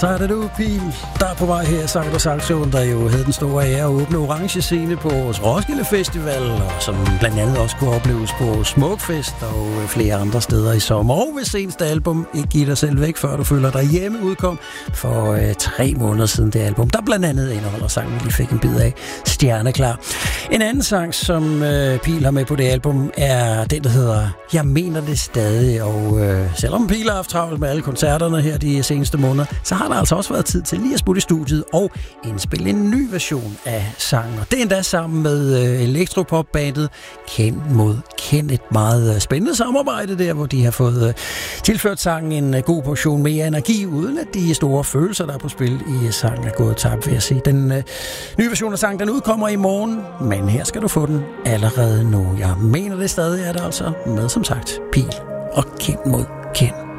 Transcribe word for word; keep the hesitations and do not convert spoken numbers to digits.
Så er det du, Pil, der er på vej her, Sankt og Sanktion, der jo havde den store ære at åbne Orange Scene på Roskilde Festival, og som blandt andet også kunne opleves på Smukfest og flere andre steder i sommer. Og hvis seneste album Ikke Giv dig selv væk, før du føler dig hjemme, udkom for øh, tre måneder siden, det album, der blandt andet indeholder sangen, vi lige fik en bid af, Stjerneklar. En anden sang, som øh, Pil har med på det album, er den, der hedder Jeg mener det stadig, og øh, selvom Pil har haft travlt med alle koncerterne her de seneste måneder, så har der altså også været tid til lige at smutte i studiet og indspille en ny version af sangen. Og det er endda sammen med øh, elektropopbandet Kendt mod Kendt. Et meget øh, spændende samarbejde der, hvor de har fået øh, tilført sangen en øh, god portion mere energi, uden at de store følelser, der er på spil i sangen, er gået tabt, vil jeg sige. Den øh, nye version af sangen, den udkommer i morgen, men her skal du få den allerede nu. Jeg mener det stadig, er det altså med, som sagt, Pil og Kendt mod Kendt.